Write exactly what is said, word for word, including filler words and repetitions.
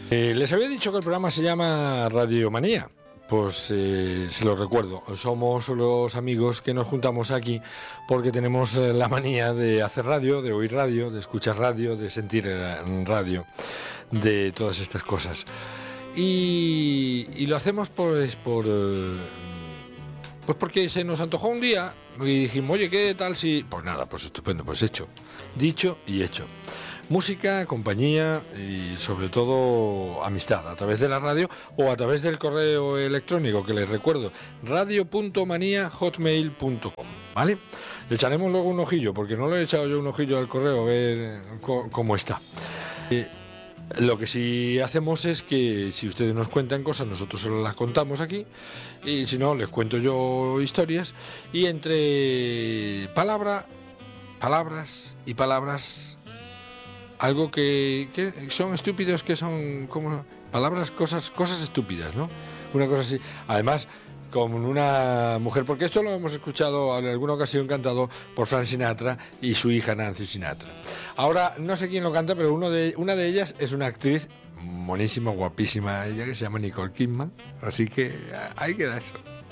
Eh, les había dicho que el programa se llama Radiomanía. Pues eh, se lo recuerdo, somos los amigos que nos juntamos aquí porque tenemos eh, la manía de hacer radio, de oír radio, de escuchar radio, de sentir eh, radio, de todas estas cosas. Y, y lo hacemos pues por... Eh, pues porque se nos antojó un día y dijimos, oye, ¿qué tal si...? Pues nada, pues estupendo, pues hecho, dicho y hecho. Música, compañía y sobre todo amistad a través de la radio o a través del correo electrónico que les recuerdo, radio punto manía arroba hotmail punto com, ¿vale? Le echaremos luego un ojillo porque no le he echado yo un ojillo al correo a ver co- cómo está. Eh, Lo que sí hacemos es que si ustedes nos cuentan cosas, nosotros solo las contamos aquí, y si no, les cuento yo historias, y entre palabra, palabras y palabras, algo que, que son estúpidos, que son como palabras, cosas, cosas estúpidas, ¿no? Una cosa así. Además, con una mujer, porque esto lo hemos escuchado en alguna ocasión cantado por Frank Sinatra y su hija Nancy Sinatra. Ahora, no sé quién lo canta, pero uno de, una de ellas es una actriz monísima, guapísima, ella que se llama Nicole Kidman, así que ahí queda eso.